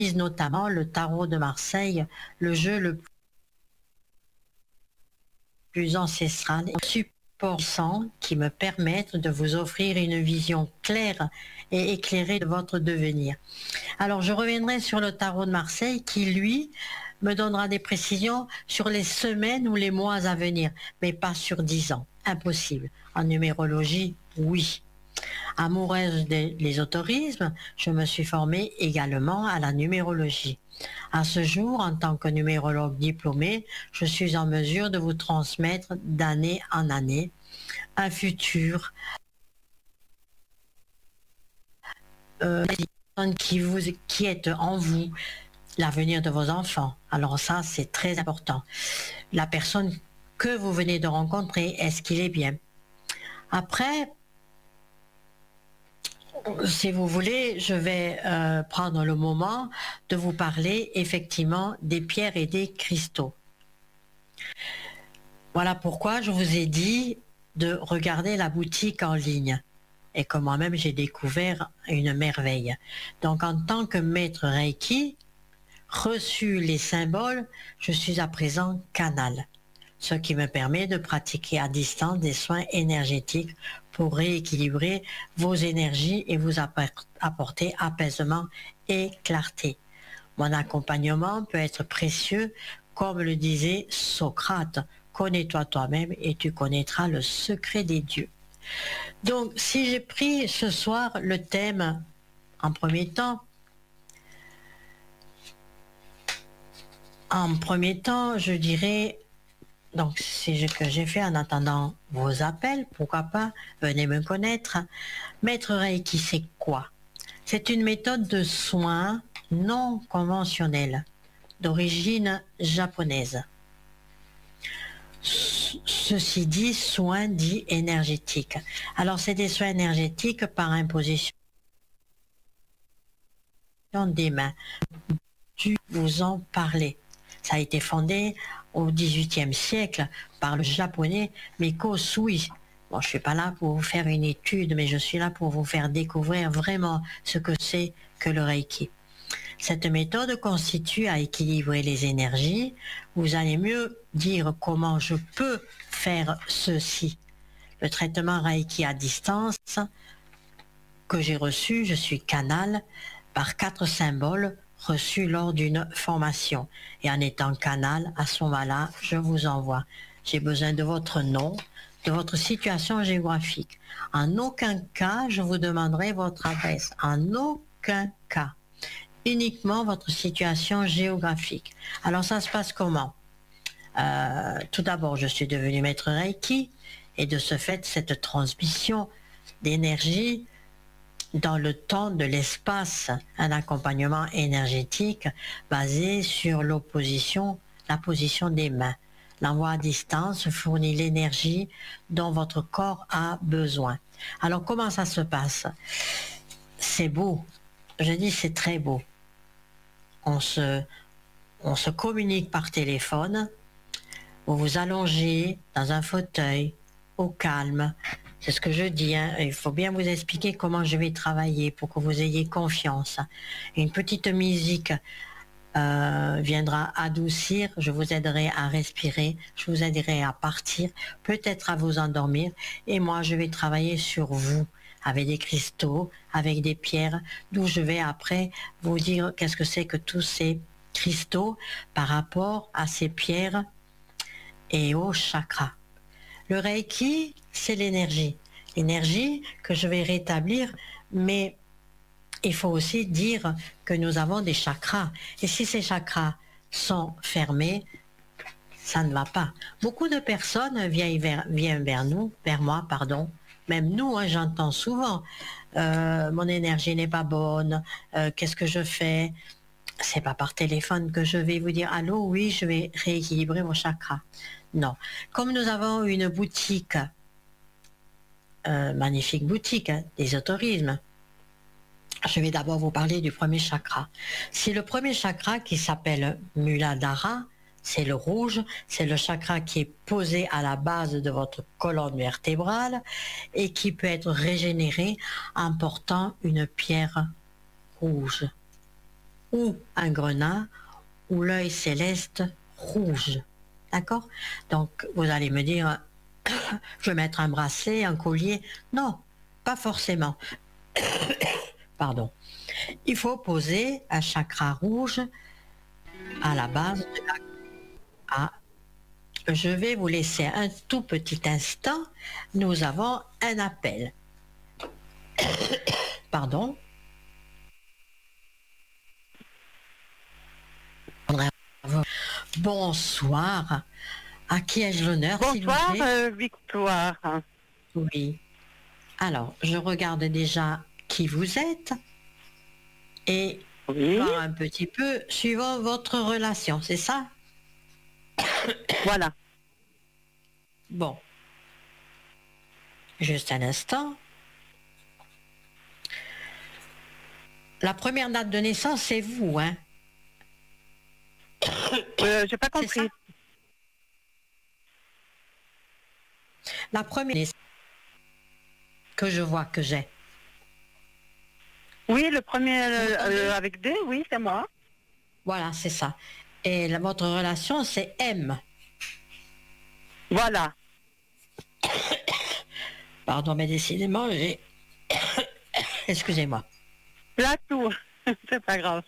notamment le tarot de Marseille, le jeu le plus ancestral et supportant qui me permettent de vous offrir une vision claire et éclairée de votre devenir. Alors je reviendrai sur le tarot de Marseille qui, lui, me donnera des précisions sur les semaines ou les mois à venir, mais pas sur 10 ans. Impossible. En numérologie, oui. Amoureuse des l'ésotérisme, je me suis formée également à la numérologie. À ce jour, en tant que numérologue diplômée, je suis en mesure de vous transmettre d'année en année un futur qui est en vous, l'avenir de vos enfants. Alors ça, c'est très important. La personne que vous venez de rencontrer, est-ce qu'il est bien? Après, si vous voulez, je vais prendre le moment de vous parler effectivement des pierres et des cristaux. Voilà pourquoi je vous ai dit de regarder la boutique en ligne et que moi-même j'ai découvert une merveille. Donc en tant que maître Reiki, reçu les symboles, je suis à présent canal, ce qui me permet de pratiquer à distance des soins énergétiques pour rééquilibrer vos énergies et vous apporter apaisement et clarté. Mon accompagnement peut être précieux, comme le disait Socrate, connais-toi toi-même et tu connaîtras le secret des dieux. Donc, si j'ai pris ce soir le thème en premier temps, je dirais, donc c'est ce que j'ai fait en attendant vos appels, pourquoi pas, venez me connaître. Maître Reiki, c'est quoi? C'est une méthode de soins non conventionnelle, d'origine japonaise. Ceci dit, soins dits énergétiques. Alors, c'est des soins énergétiques par imposition des mains. Tu vous en parler. Ça a été fondé au XVIIIe siècle par le japonais Miko Sui. Bon, je suis pas là pour vous faire une étude, mais je suis là pour vous faire découvrir vraiment ce que c'est que le Reiki. Cette méthode consiste à équilibrer les énergies. Vous allez mieux dire comment je peux faire ceci. Le traitement Reiki à distance que j'ai reçu, je suis canal par 4 symboles reçus lors d'une formation. Et en étant canal, à ce moment-là, je vous envoie. J'ai besoin de votre nom, de votre situation géographique. En aucun cas, je vous demanderai votre adresse. En aucun cas. Uniquement votre situation géographique. Alors ça se passe comment? Tout d'abord, je suis devenu maître Reiki et de ce fait, cette transmission d'énergie dans le temps, de l'espace, un accompagnement énergétique basé sur la position des mains. L'envoi à distance fournit l'énergie dont votre corps a besoin. Alors comment ça se passe? C'est beau. Je dis c'est très beau. On se communique par téléphone, vous vous allongez dans un fauteuil, au calme. C'est ce que je dis, hein. Il faut bien vous expliquer comment je vais travailler pour que vous ayez confiance. Une petite musique viendra adoucir, je vous aiderai à respirer, je vous aiderai à partir, peut-être à vous endormir, et moi je vais travailler sur vous avec des cristaux, avec des pierres, d'où je vais après vous dire qu'est-ce que c'est que tous ces cristaux par rapport à ces pierres et aux chakras. Le Reiki, c'est l'énergie. L'énergie que je vais rétablir, mais il faut aussi dire que nous avons des chakras. Et si ces chakras sont fermés, ça ne va pas. Beaucoup de personnes viennent vers nous, vers moi, pardon. Même nous, hein, j'entends souvent, mon énergie n'est pas bonne, qu'est-ce que je fais? C'est pas par téléphone que je vais vous dire allô, oui, je vais rééquilibrer vos chakras. Non. Comme nous avons une boutique, magnifique boutique, hein, d'ésotérisme, je vais d'abord vous parler du premier chakra. C'est le premier chakra qui s'appelle Muladhara, c'est le rouge, c'est le chakra qui est posé à la base de votre colonne vertébrale et qui peut être régénéré en portant une pierre rouge. ou un grenat, ou l'œil céleste rouge. D'accord? Donc, vous allez me dire, je vais mettre un bracelet, un collier. Non, pas forcément. Pardon. Il faut poser un chakra rouge à la base de la... Ah, je vais vous laisser un tout petit instant. Nous avons un appel. Pardon. Bonsoir. À qui ai-je l'honneur, s'il vous Bonsoir, plaît? Victoire. Oui. Alors, je regarde déjà qui vous êtes et Oui, voir un petit peu suivant votre relation, c'est ça? voilà. Bon. Juste un instant. La première date de naissance, c'est vous, hein? J'ai pas C'est ça? compris. La première naissance que je vois que j'ai. Oui, le premier Vous entendez? avec D, oui, c'est moi. Voilà, c'est ça. Et votre relation, c'est M. Voilà. Pardon, mais décidément, j'ai... Excusez-moi. Là, tout. C'est pas grave.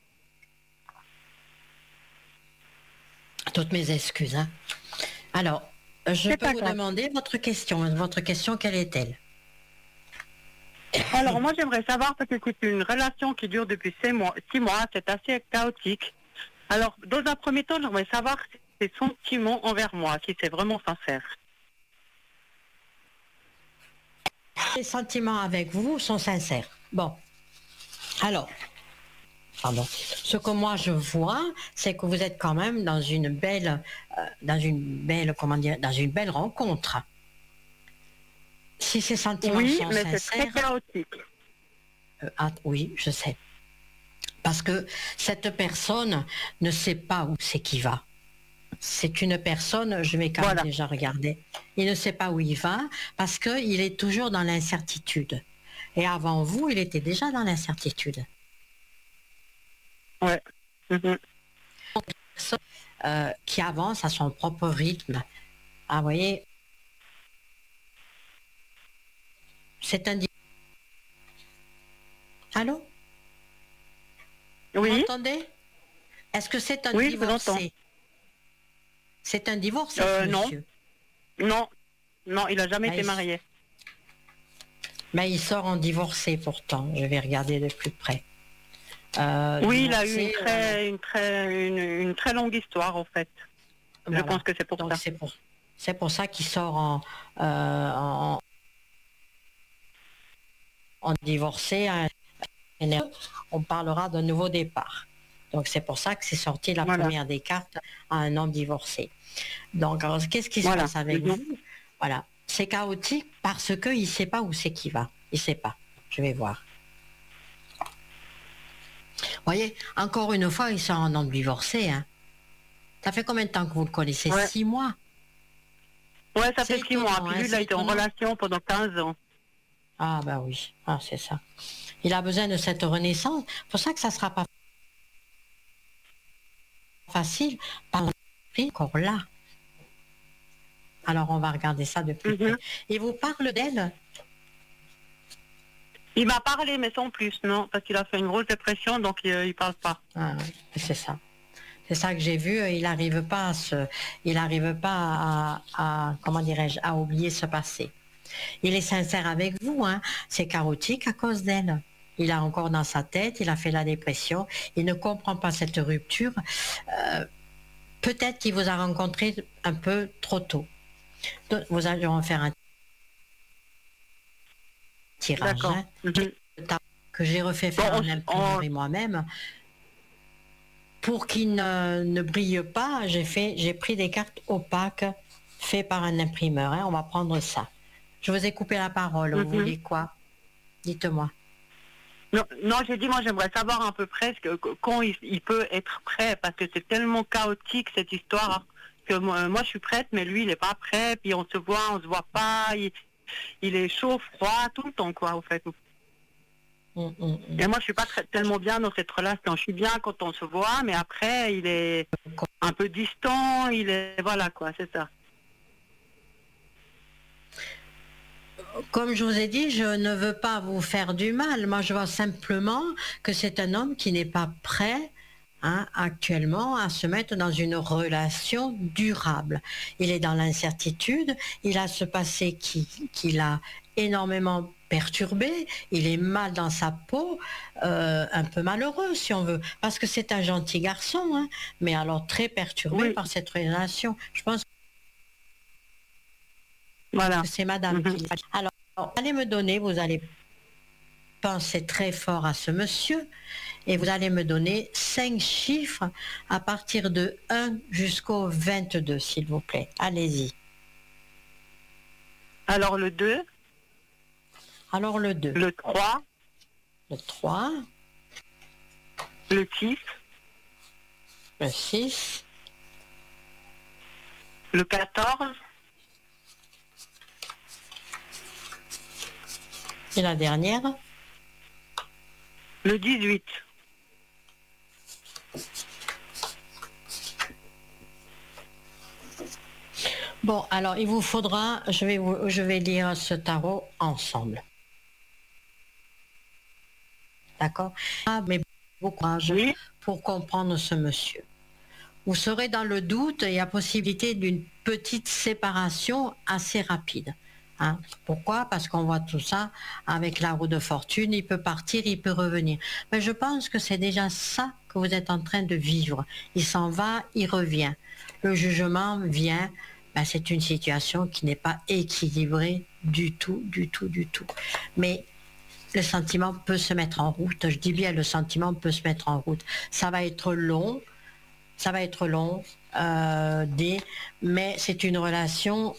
Toutes mes excuses, hein. Alors, je C'est peux pas vous grave. demander votre question. Votre question, quelle est-elle? Alors, moi, j'aimerais savoir, parce que c'est une relation qui dure depuis 6 mois, c'est assez chaotique. Alors, dans un premier temps, j'aimerais savoir ses sentiments envers moi, si c'est vraiment sincère. Les sentiments avec vous sont sincères. Bon, alors, pardon. Ce que moi je vois, c'est que vous êtes quand même comment dire, dans une belle rencontre. Si ces sentiments Oui, sont mais c'est très sincères, chaotique. oui, je sais. Parce que cette personne ne sait pas où c'est qu'il va. C'est une personne, je vais quand même Voilà. déjà regarder, il ne sait pas où il va parce qu'il est toujours dans l'incertitude. Et avant vous, il était déjà dans l'incertitude. Ouais. Mhm. Qui avance à son propre rythme. Ah, vous voyez, c'est un... Allô? Vous Oui, m'entendez? Est-ce que c'est un oui, je vous entends. divorcé? C'est un divorcé, ce Non, monsieur. non, non, il a jamais Ben, été marié. il sort en divorcé pourtant. Je vais regarder de plus près. Oui, il a eu Divorcé, une très longue histoire, en fait. Je voilà. pense que c'est pour Donc ça. c'est pour ça qu'il sort en divorcé. On parlera d'un nouveau départ. Donc c'est pour ça que c'est sorti la Voilà. première des cartes à un homme divorcé. Donc alors, qu'est-ce qui se Voilà. passe avec vous? Voilà, c'est chaotique parce qu'il ne sait pas où c'est qu'il va. Il ne sait pas. Je vais voir. Vous voyez, encore une fois, il sort un homme divorcé. Hein. Ça fait combien de temps que vous le connaissez? Ouais. 6 mois. Ouais, ça C'est fait 6 mois. étonnant. Puis Hein, lui, il a c'est été en étonnant. relation pendant 15 ans. Ah bah oui, ah, c'est ça. Il a besoin de cette renaissance. C'est pour ça que ça ne sera pas facile. Par encore là. Alors on va regarder ça de plus près. Il vous parle d'elle? Il m'a parlé, mais sans plus, non, parce qu'il a fait une grosse dépression, donc il parle pas. Ah, oui, c'est ça. C'est ça que j'ai vu. Il n'arrive pas comment dirais-je, à oublier ce passé. Il est sincère avec vous, hein. C'est chaotique à cause d'elle. Il a encore dans sa tête, il a fait la dépression, il ne comprend pas cette rupture. Peut-être qu'il vous a rencontré un peu trop tôt. Donc, vous allez en faire un tirage, D'accord. hein, que j'ai refait faire en imprimerie moi-même. Pour qu'il ne brille pas, j'ai pris des cartes opaques faites par un imprimeur. Hein. On va prendre ça. Je vous ai coupé la parole. Vous voulez quoi? Dites-moi. Non, non, j'ai dit, moi, j'aimerais savoir à peu près quand il peut être prêt, parce que c'est tellement chaotique, cette histoire, que moi, je suis prête, mais lui, il n'est pas prêt, puis on se voit pas, il est chaud, froid, tout le temps, quoi, au fait. Et moi, je suis pas tellement bien dans cette relation. Je suis bien quand on se voit, mais après, il est un peu distant. Il est, voilà quoi, c'est ça. Comme je vous ai dit, je ne veux pas vous faire du mal. Moi, je vois simplement que c'est un homme qui n'est pas prêt, hein, actuellement, à se mettre dans une relation durable. Il est dans l'incertitude, il a ce passé qui l'a énormément perturbé, il est mal dans sa peau, un peu malheureux si on veut, parce que c'est un gentil garçon, hein, mais alors très perturbé Oui, par cette relation. Je pense voilà. que c'est madame qui... Alors, vous allez me donner, vous allez penser très fort à ce monsieur et vous allez me donner 5 chiffres à partir de 1 jusqu'au 22, s'il vous plaît. Allez-y. Alors le 2, Alors le 2, le 3, le 3, le 6, le 6, le 14, et la dernière. le 18. Bon, alors il vous faudra, je vais lire ce tarot ensemble. D'accord? Ah, mais beaucoup courage Oui, pour comprendre ce monsieur. Vous serez dans le doute et il y a possibilité d'une petite séparation assez rapide. Hein. Pourquoi? Parce qu'on voit tout ça avec la roue de fortune, il peut partir, il peut revenir. Mais je pense que c'est déjà ça que vous êtes en train de vivre. Il s'en va, il revient. Le jugement vient, ben c'est une situation qui n'est pas équilibrée du tout, du tout, du tout. Mais le sentiment peut se mettre en route. Je dis bien le sentiment peut se mettre en route. Ça va être long, mais c'est une relation.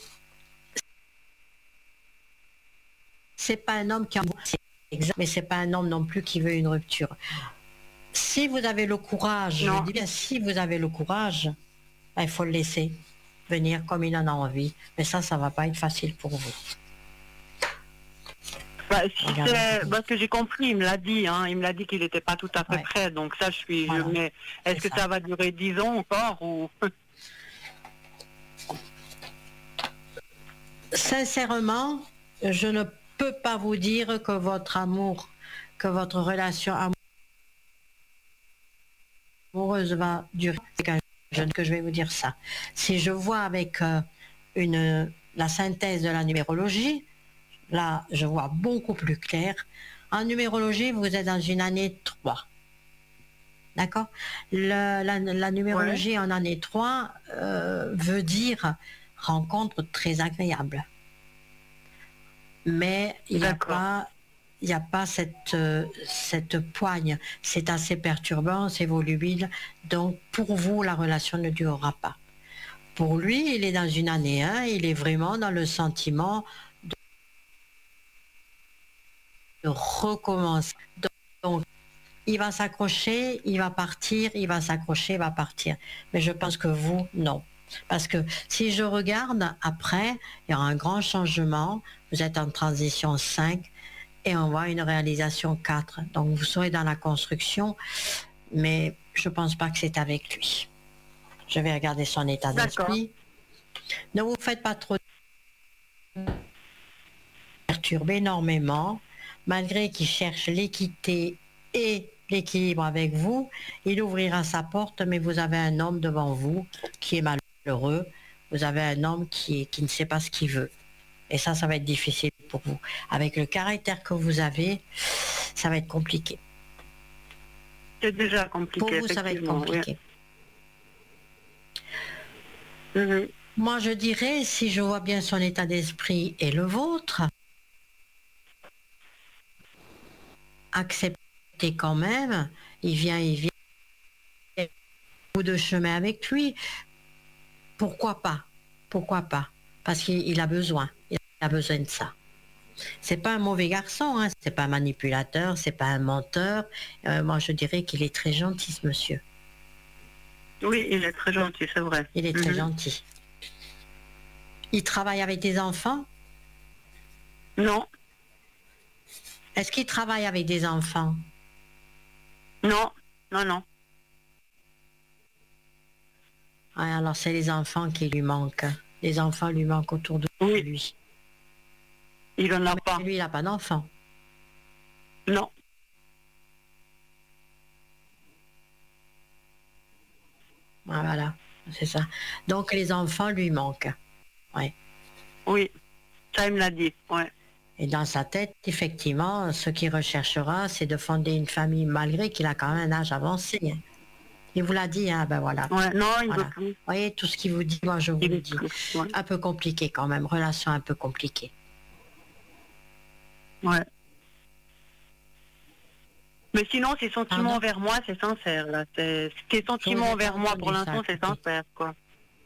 C'est pas un homme qui en exact, mais c'est pas un homme non plus qui veut une rupture. Si vous avez le courage, je non. dis bien si vous avez le courage, ben, il faut le laisser venir comme il en a envie. Mais ça va pas être facile pour vous. Bah, si Regardez. c'est parce que j'ai compris, il me l'a dit, hein, il me l'a dit qu'il n'était pas tout à fait Ouais. prêt. Donc ça, Voilà. mais est-ce que C'est ça va durer 10 ans encore ou Sincèrement, je ne peux pas vous dire que votre amour, que votre relation amoureuse va durer. Que je vais vous dire ça. Si je vois avec la synthèse de la numérologie, là, je vois beaucoup plus clair. En numérologie, vous êtes dans une année 3. D'accord? La numérologie en année 3 veut dire rencontre très agréable. Mais il n'y a pas cette poigne. C'est assez perturbant, c'est volubile. Donc, pour vous, la relation ne durera pas. Pour lui, il est dans une année 1, il est vraiment dans le sentiment de recommencer. Donc, il va s'accrocher, il va partir, il va s'accrocher, il va partir. Mais je pense que vous, non. Parce que si je regarde après, il y aura un grand changement. Vous êtes en transition 5 et on voit une réalisation 4. Donc vous serez dans la construction, mais je ne pense pas que c'est avec lui. Je vais regarder son état d'esprit. Ne vous faites pas trop perturber énormément. Malgré qu'il cherche l'équité et l'équilibre avec vous, il ouvrira sa porte, mais vous avez un homme devant vous qui est malheureux. Vous avez un homme qui ne sait pas ce qu'il veut. Et ça va être difficile pour vous. Avec le caractère que vous avez, ça va être compliqué. c'est déjà compliqué? Pour vous, ça va être compliqué. Oui. Moi, je dirais, si je vois bien son état d'esprit et le vôtre, acceptez quand même, il vient bout de chemin avec lui. Pourquoi pas? Parce qu'il a besoin de ça. C'est pas un mauvais garçon, hein, c'est pas un manipulateur, c'est pas un menteur. Moi, je dirais qu'il est très gentil, ce monsieur. Oui, il est très gentil, c'est vrai. Il est très gentil. Il travaille avec des enfants? Non. Est-ce qu'il travaille avec des enfants? Non, non, non. Ouais, alors c'est les enfants qui lui manquent. Les enfants lui manquent autour de Oui, lui. il en a Mais pas. lui, il n'a pas d'enfants. Non. Ouais, voilà, c'est ça. Donc les enfants lui manquent. Ouais. Oui, ça il me l'a dit. Ouais. Et dans sa tête, effectivement, ce qu'il recherchera, c'est de fonder une famille malgré qu'il a quand même un âge avancé. Hein. Il vous l'a dit, hein, ben voilà. Ouais. Non, il veut Voilà. plus. Vous voyez, tout ce qu'il vous dit, moi je vous Il le veut dis. plus. Ouais. Un peu compliqué quand même, relation un peu compliquée. Ouais. Mais sinon, ses sentiments Pardon? envers moi, c'est sincère. Là. Ses Je vous sentiments ai envers pas moi, pour entendu ça, l'instant, c'est écoutez. sincère, quoi.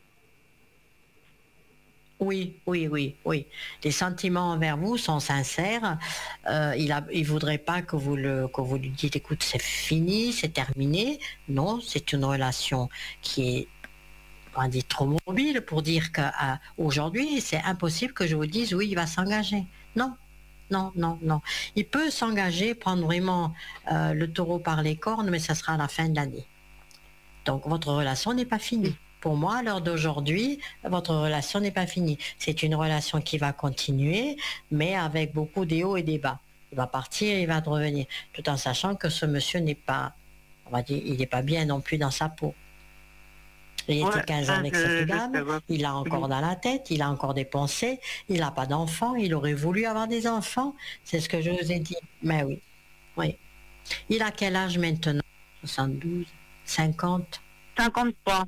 Oui, oui, oui, oui. Les sentiments envers vous sont sincères. Il voudrait pas que que vous lui dites, écoute, c'est fini, c'est terminé. Non, c'est une relation qui est, on dit, trop mobile pour dire qu'aujourd'hui, c'est impossible que je vous dise, oui, il va s'engager. Non, non, non, non. Il peut s'engager, prendre vraiment le taureau par les cornes, mais ça sera à la fin de l'année. Donc votre relation n'est pas finie. Pour moi, à l'heure d'aujourd'hui, votre relation n'est pas finie. C'est une relation qui va continuer, mais avec beaucoup des hauts et des bas. Il va partir, il va revenir, tout en sachant que ce monsieur n'est pas, on va dire, il n'est pas bien non plus dans sa peau. Il était Ouais, 15 ans ça, avec cette je sais, dame, ouais. il a encore dans la tête, il a encore des pensées, il n'a pas d'enfants, il aurait voulu avoir des enfants, c'est ce que je vous ai dit. Mais oui, oui. Il a quel âge maintenant? 72, 50? 53.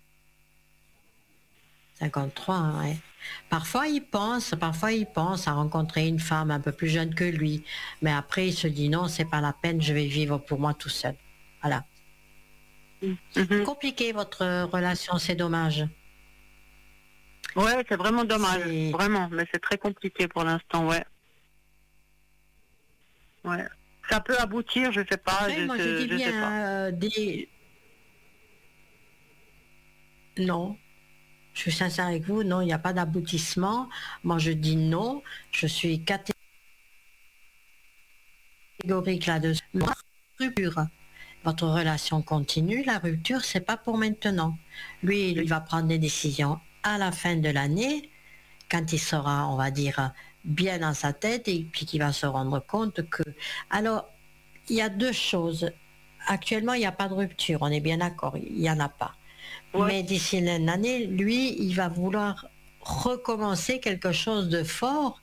53, ouais. Parfois il pense à rencontrer une femme un peu plus jeune que lui, mais après il se dit non, c'est pas la peine, je vais vivre pour moi tout seul. Voilà. Mhm. Compliqué votre relation, c'est dommage. Ouais, c'est vraiment dommage. C'est Vraiment, mais c'est très compliqué pour l'instant, ouais. Ouais. Ça peut aboutir, je sais pas, après, moi je dis je sais pas. bien non. Je suis sincère avec vous, non, il n'y a pas d'aboutissement. Moi je dis non, je suis catégorique là-dessus. Rupture. Votre relation continue, la rupture, c'est pas pour maintenant. Lui, il va prendre des décisions à la fin de l'année, quand il sera, on va dire, bien dans sa tête, et puis qu'il va se rendre compte que... Alors, il y a deux choses. Actuellement, il n'y a pas de rupture, on est bien d'accord, il n'y en a pas. Ouais. Mais d'ici une année, lui, il va vouloir recommencer quelque chose de fort,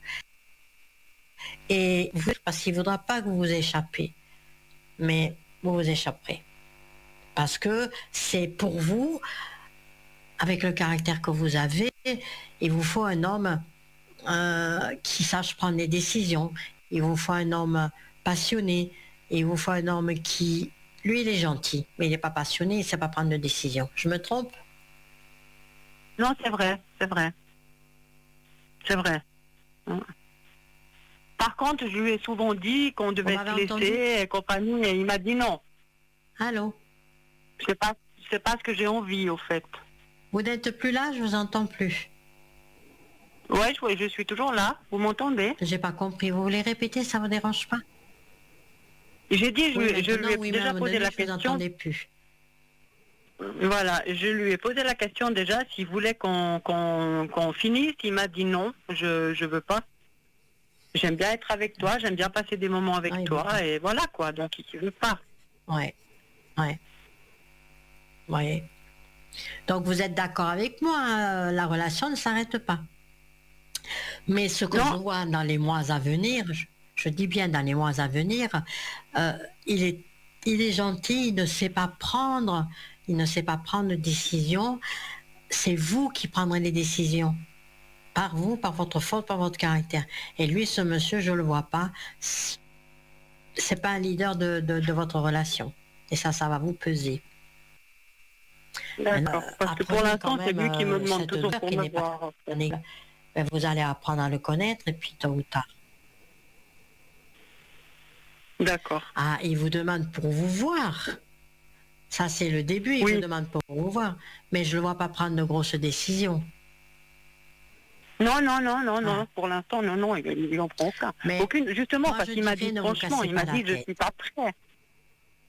et parce qu'il ne voudra pas que vous vous échappez. Mais vous vous échapperez. Parce que c'est pour vous, avec le caractère que vous avez, il vous faut un homme qui sache prendre des décisions. Il vous faut un homme passionné. Il vous faut un homme qui, lui, il est gentil, mais il n'est pas passionné, il ne sait pas prendre de décision. Je me trompe? Non, c'est vrai, c'est vrai. C'est vrai. Par contre, je lui ai souvent dit qu'on devait se laisser et compagnie, et il m'a dit non. Allô? C'est pas ce que j'ai envie, au fait. Vous n'êtes plus là, je vous entends plus. Ouais, je suis toujours là. Vous m'entendez? J'ai pas compris. Vous voulez répéter, ça vous dérange pas? J'ai dit, Oui, je lui ai oui, déjà posé la je vous question. entendais plus. Voilà, je lui ai posé la question déjà s'il voulait qu'on finisse. Il m'a dit non, je veux pas. J'aime bien être avec toi, j'aime bien passer des moments avec toi, et voilà quoi. Donc il veut pas. Ouais, ouais, ouais. Donc vous êtes d'accord avec moi, hein, la relation ne s'arrête pas. Mais ce que je vois dans les mois à venir, je dis bien dans les mois à venir, il est gentil, il ne sait pas prendre de décision. C'est vous qui prendrez les décisions. Par vous, par votre faute, par votre caractère. Et lui, ce monsieur, je le vois pas. C'est pas un leader de votre relation. Et ça va vous peser. D'accord. Parce que pour l'instant, c'est lui qui me demande toujours pour me voir. Vous allez apprendre à le connaître et puis tôt ou tard. D'accord. Ah, il vous demande pour vous voir. Ça, c'est le début, il vous demande pour vous voir. Mais je ne le vois pas prendre de grosses décisions. Non. Pour l'instant, non. Il n'en prend aucun. Mais Aucune. Justement, moi, parce je qu'il m'a dirais, dit ne vous franchement, cassez il m'a pas dit la je tête. suis pas prêt.